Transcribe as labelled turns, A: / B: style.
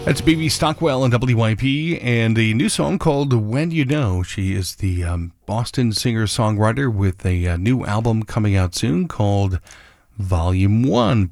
A: That's Baby Stockwell and WYP, and a new song called When You Know. She is the Boston singer-songwriter with a new album coming out soon called Volume 1.